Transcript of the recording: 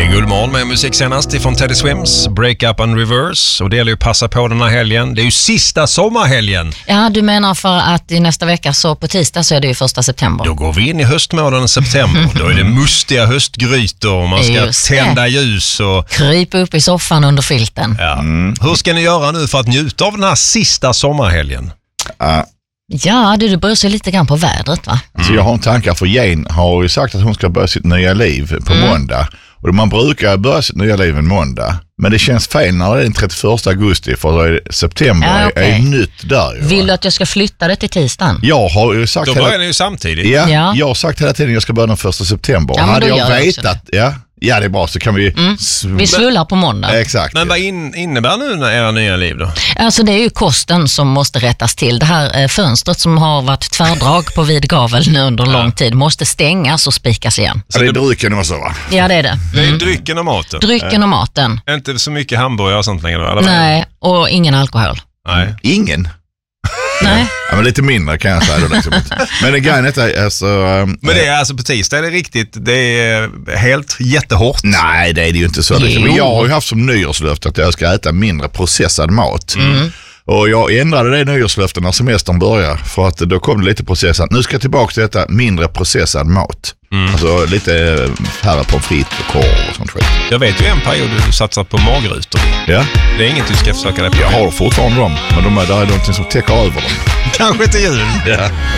är Guldmorgon med musik senast ifrån Teddy Swims, Break Up and Reverse. Och det gäller ju att passa på den här helgen. Det är ju sista sommarhelgen. Ja, du menar för att i nästa vecka så på tisdag så är det ju 1 september. Då går vi in i höstmånaden september. Då är det mustiga höstgrytor och man ska tända ljus och krypa upp i soffan under filten. Ja. Hur ska ni göra nu för att njuta av den här sista sommarhelgen? Ja, det beror sig lite grann på vädret, va? Så jag har en tankar för Jane har ju sagt att hon ska börja sitt nya liv på måndag. Och man brukar börja sitt nya liv en måndag. Men det känns fel när det är den 31 augusti för då är september är nytt där ju. Vill du att jag ska flytta det till tisdagen? Jag har ju sagt... Då börjar ni ju samtidigt. Ja, jag har sagt hela tiden att jag ska börja den 1 september. Ja, hade jag vetat... Ja, det är bra, så kan vi... Vi svullar på måndag. Exakt. Men vad innebär nu era nya liv då? Alltså det är ju kosten som måste rättas till. Det här fönstret som har varit tvärdrag på vid gavel nu under lång tid måste stängas och spikas igen. Så det är drycken och så, va? Ja, det är det. Det är drycken och maten. Drycken och maten. Inte så mycket hamburgare och sånt längre då? Eller? Nej, och ingen alkohol. Nej. Ingen? Nej. Ja, men lite mindre kan jag säga då liksom. Men det grejen är alltså... Men det är alltså på tisdag, är det riktigt? Det är helt jättehårt? Nej, det är det ju inte så. Men jag har ju haft som nyårslöfte att jag ska äta mindre processad mat. Och jag ändrade det nyårslöften när semestern började. För att då kom det lite processat. Nu ska jag tillbaka till detta mindre processad mat. Alltså lite färre pommes frites och korv och sånt skit. Jag vet ju en period du satsar på magrutor. Ja. Det är inget du ska försöka det på. Jag har fortfarande dem. Men där är någonting som täcker över dem. Kanske till jul. Ja.